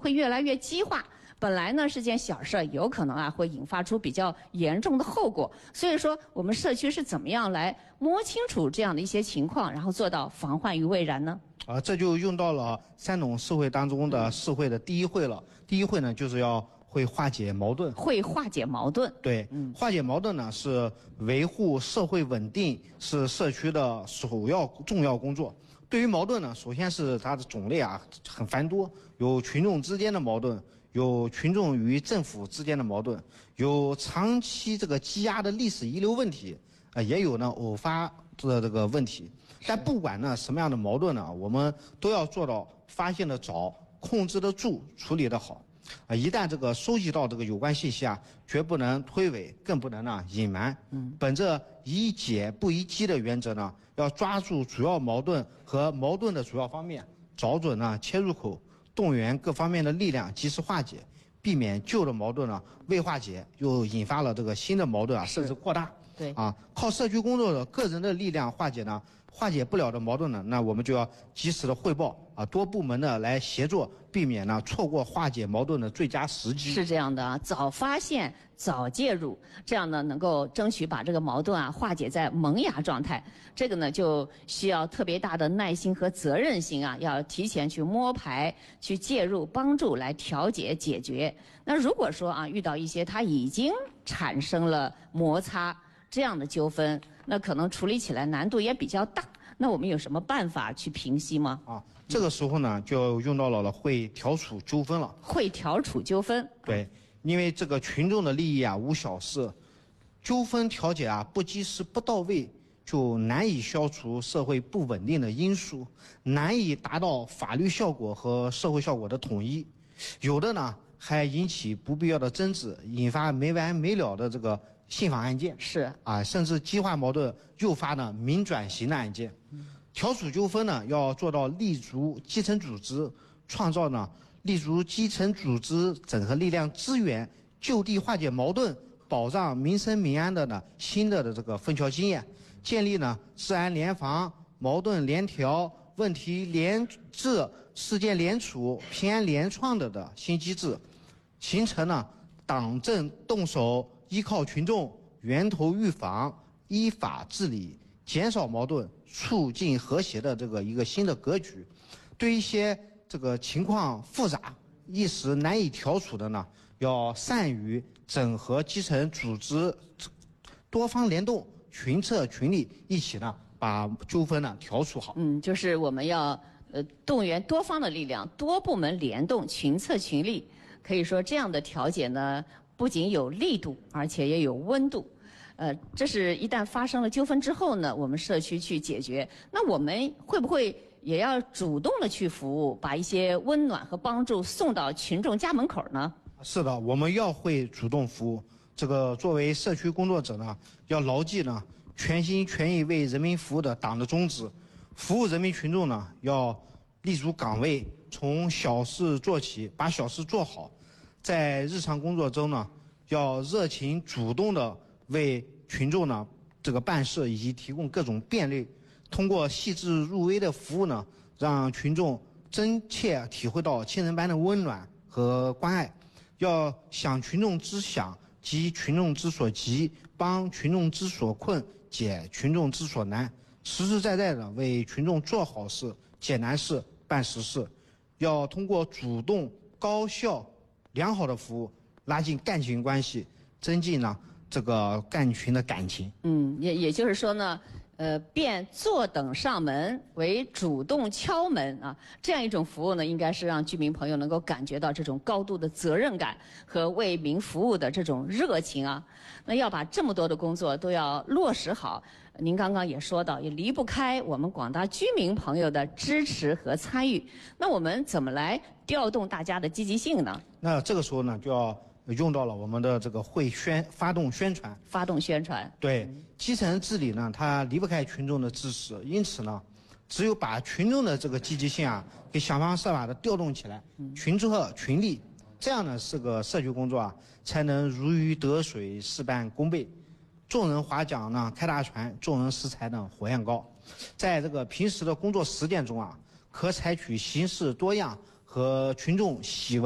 会越来越激化。本来呢是件小事，有可能会引发出比较严重的后果。所以说，我们社区是怎么样来摸清楚这样的一些情况，然后做到防患于未然呢？ 这就用到了3种市会当中的市会的第一会了。第一会呢，就是要会化解矛盾。 会化解矛盾。对， 化解矛盾呢是维护社会稳定，是社区的首要重要工作。对于矛盾呢，首先是它的种类很繁多，有群众之间的矛盾，有群众与政府之间的矛盾，有长期这个积压的历史遗留问题，也有呢偶发的这个问题。但不管呢什么样的矛盾呢，我们都要做到发现的早，控制得住，处理得好。一旦这个收集到这个有关信息绝不能推诿，更不能隐瞒。本着宜解不宜激的原则呢，要抓住主要矛盾和矛盾的主要方面，找准切入口，动员各方面的力量及时化解，避免旧的矛盾未化解又引发了这个新的矛盾甚至扩大。 对靠社区工作者个人的力量化解不了的矛盾呢，那我们就要及时的汇报多部门的来协作，避免错过化解矛盾的最佳时机。 是这样的早发现早介入，这样呢能够争取把这个矛盾化解在萌芽状态。这个呢就需要特别大的耐心和责任心要提前去摸排，去介入帮助来调解解决。那如果说遇到一些它已经产生了摩擦这样的纠纷，那可能处理起来难度也比较大。那我们有什么办法去平息吗？ 这个时候呢，就用到了会调处纠纷了。 会调处纠纷。 对，因为这个群众的利益无小事，纠纷调解不及时不到位，就难以消除社会不稳定的因素，难以达到法律效果和社会效果的统一。有的呢，还引起不必要的争执，引发没完没了的这个信访案件， 是甚至激化矛盾，诱发民转型的案件。调处纠纷呢，要做到立足基层组织，创造立足基层组织整合力量资源，就地化解矛盾，保障民生民安的新的这个分桥经验，建立治安联防、矛盾联调、问题联治、事件联处、平安联创的新机制，形成党政动手，依靠群众，源头预防，依法治理，减少矛盾，促进和谐的这个一个新的格局。对一些这个情况复杂、一时难以调处的呢，要善于整合基层组织，多方联动，群策群力，一起把纠纷调处好。 就是我们要动员多方的力量，多部门联动，群策群力。可以说这样的调解呢，不仅有力度，而且也有温度。这是一旦发生了纠纷之后呢，我们社区去解决。那我们会不会也要主动的去服务，把一些温暖和帮助送到群众家门口呢？ 是的，我们要会主动服务。这个作为社区工作者呢，要牢记全心全意为人民服务的党的宗旨，服务人民群众呢，要立足岗位，从小事做起，把小事做好。在日常工作中呢，要热情主动的为群众这个办事以及提供各种便利，通过细致入微的服务呢，让群众真切体会到亲人般的温暖和关爱。要想群众之想，急群众之所急，帮群众之所困，解群众之所难，实实在在的为群众做好事、解难事、办实事。要通过主动、高效、良好的服务，拉近干群关系，增进这个干群的感情。 也就是说呢，变坐等上门为主动敲门这样一种服务呢，应该是让居民朋友能够感觉到这种高度的责任感和为民服务的这种热情那要把这么多的工作都要落实好，您刚刚也说到，也离不开我们广大居民朋友的支持和参与。那我们怎么来调动大家的积极性呢？ 那这个时候呢，就要用到了我们的这个发动宣传。 发动宣传。 对，基层治理呢，它离不开群众的支持，因此呢，只有把群众的这个积极性给想方设法的调动起来，群策群力，这样呢，这个社区工作才能如鱼得水，事半功倍。众人划桨开大船，众人拾柴火焰高。在这个平时的工作实践中可采取形式多样和群众喜闻